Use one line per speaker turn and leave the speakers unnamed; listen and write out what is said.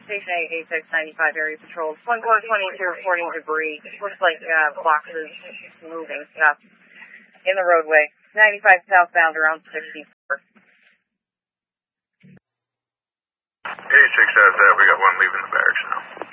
Station 886 95 area patrol. 1422 reporting debris. Looks like boxes moving stuff in the roadway. 95 southbound around 64.
86 has that. We got one leaving the barracks now.